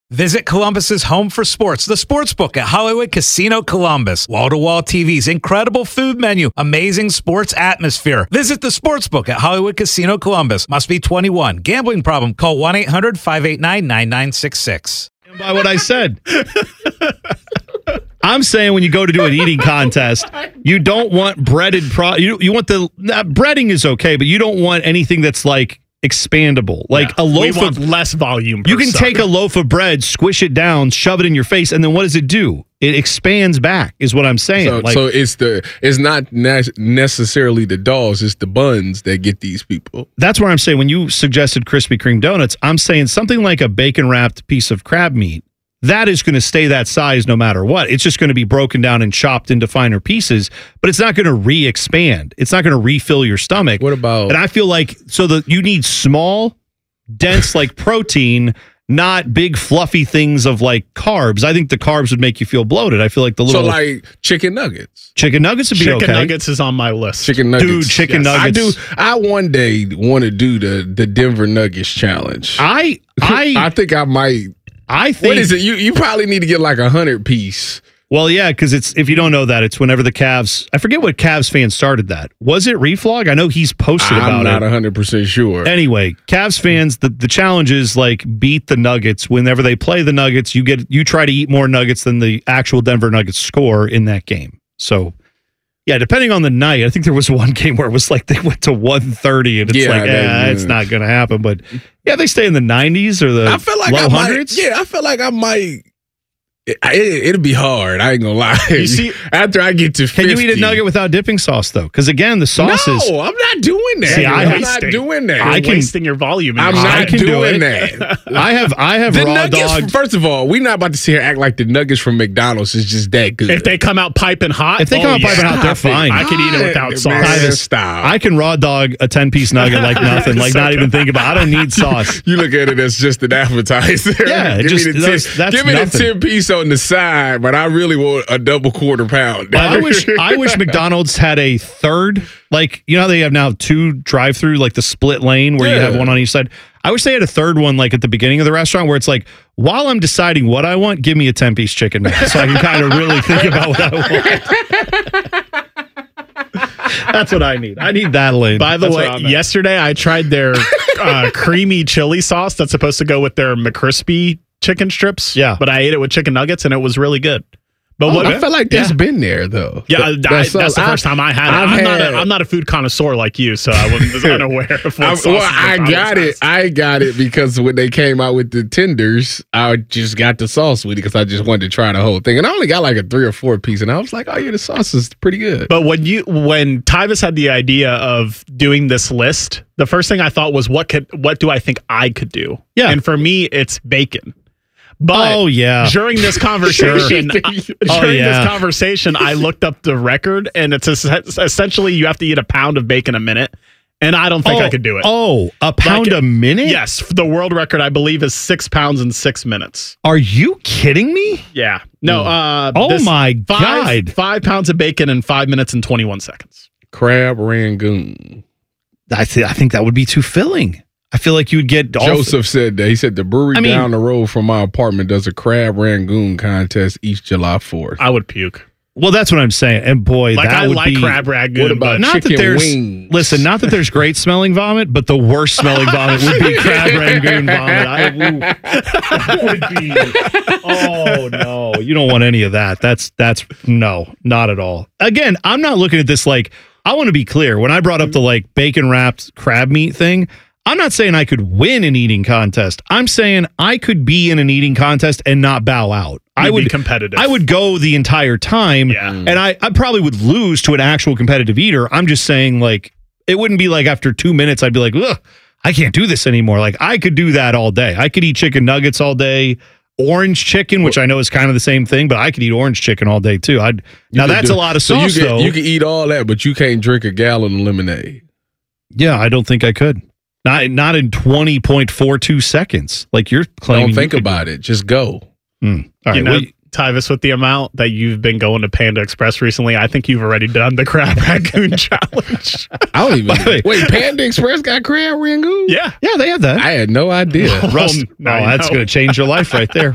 Visit Columbus's home for sports, the Sportsbook at Hollywood Casino Columbus. Wall-to-wall TVs, incredible food menu, amazing sports atmosphere. Visit the Sportsbook at Hollywood Casino Columbus. Must be 21. Gambling problem? Call 1-800-589-9966. By what I said. I'm saying when you go to do an eating contest, you don't want breaded you want the breading is okay, but you don't want anything that's like expandable, like a loaf of less volume. You can take a loaf of bread, squish it down, shove it in your face, and then what does it do? It expands back, is what I'm saying. So it's not necessarily the dolls, it's the buns that get these people. That's what I'm saying. When you suggested Krispy Kreme donuts, I'm saying something like a bacon wrapped piece of crab meat. That is going to stay that size no matter what. It's just going to be broken down and chopped into finer pieces, but it's not going to re-expand. It's not going to refill your stomach. What about? And I feel like you need small, dense like protein, not big fluffy things of like carbs. I think the carbs would make you feel bloated. I feel like the like chicken nuggets. Chicken nuggets would be okay. Chicken nuggets is on my list. Chicken nuggets. Dude, chicken nuggets. I one day want to do the Denver Nuggets challenge. I think I might. I think. What is it? You probably need to get like 100 piece. Well, yeah, because if you don't know that, it's whenever the Cavs. I forget what Cavs fan started that. Was it Reflog? I know he's posted about it. I'm not 100% sure. Anyway, Cavs fans, the challenge is like beat the Nuggets. Whenever they play the Nuggets, you try to eat more Nuggets than the actual Denver Nuggets score in that game. So, yeah, depending on the night, I think there was one game where it was like they went to 130, and it's it's not going to happen. But yeah, they stay in the 90s or the low hundreds. I feel like I might. It'll be hard. I ain't gonna lie. You see, after I get to 50. Can you eat a nugget without dipping sauce though? Because again, the sauce is. No, I'm not doing that. See, I'm not doing that. You're wasting your volume. I'm not doing that. I have the raw nuggets, dog. First of all, we're not about to sit here and act like the nuggets from McDonald's is just that good. If they come out piping hot, piping hot, they're fine. I can eat it without sauce. Stop. I can raw dog a 10-piece nugget like nothing, like not even think about it. I don't need sauce. You look at it as just an appetizer. Yeah, give me the 10-piece on the side, but I really want a double quarter pound. I wish McDonald's had a third, like, you know how they have now 2 drive-through, like the split lane where you have one on each side. I wish they had a third one, like at the beginning of the restaurant, where it's like, while I'm deciding what I want, give me a 10-piece chicken nugget, so I can kind of really think about what I want. That's what I need. I need that lane. By the way, yesterday I tried their creamy chili sauce that's supposed to go with their McCrispy chicken strips. Yeah. But I ate it with chicken nuggets and it was really good. But I feel like that's been there though. Yeah, that's the first time I had it. I'm not a food connoisseur like you, so I wasn't unaware of what sauce. I got it because when they came out with the tenders, I just got the sauce with it because I just wanted to try the whole thing, and I only got like a 3 or 4 piece, and I was like, oh yeah, the sauce is pretty good. But when Tyvis had the idea of doing this list, the first thing I thought was, what do I think I could do? Yeah, and for me, it's bacon. But during this conversation, I looked up the record, and it's essentially you have to eat a pound of bacon a minute, and I don't think I could do it. Oh, a pound a minute? Yes, the world record I believe is 6 pounds in 6 minutes. Are you kidding me? Yeah. No. My God! 5 pounds of bacon in 5 minutes and 21 seconds. Crab Rangoon. I think that would be too filling. I feel like you would get... Joseph said that. He said the brewery down the road from my apartment does a crab rangoon contest each July 4th. I would puke. Well, that's what I'm saying. And boy, that would be... crab rangoon. What about chicken wings? Listen, not that there's great smelling vomit, but the worst smelling vomit would be crab rangoon vomit. That would be... Oh, no. You don't want any of that. That's no, not at all. Again, I'm not looking at this like... I want to be clear. When I brought up the like bacon-wrapped crab meat thing... I'm not saying I could win an eating contest. I'm saying I could be in an eating contest and not bow out. I would be competitive. I would go the entire time, and I probably would lose to an actual competitive eater. I'm just saying, like, it wouldn't be like after 2 minutes I'd be like, ugh, I can't do this anymore. Like, I could do that all day. I could eat chicken nuggets all day, orange chicken, which I know is kind of the same thing, but I could eat orange chicken all day too. Now that's a lot of sauce, though. You can eat all that, but you can't drink a gallon of lemonade. Yeah, I don't think I could. Not in 20.42 seconds. Like you're claiming. Don't think about it. Just go. All right. Tyvis, with the amount that you've been going to Panda Express recently, I think you've already done the crab rangoon challenge. I don't even. Wait, Panda Express got crab rangoon? Yeah, they have that. I had no idea. Russ, that's going to change your life right there.